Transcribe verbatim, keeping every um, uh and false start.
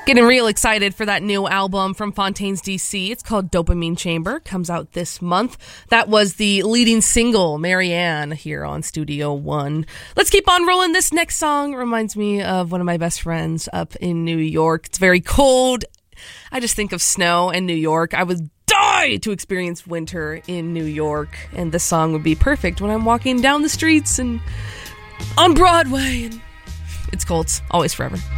Getting real excited for that new album from Fontaines D C. It's called Dopamine Chamber. Comes out this month. That was the leading single, Marianne, here on Studio One. Let's keep on rolling. This next song reminds me of one of my best friends up in New York. It's very cold. I just think of snow and New York. I would die to experience winter in New York, and this song would be perfect when I'm walking down the streets and on Broadway. And it's Colts, Always Forever.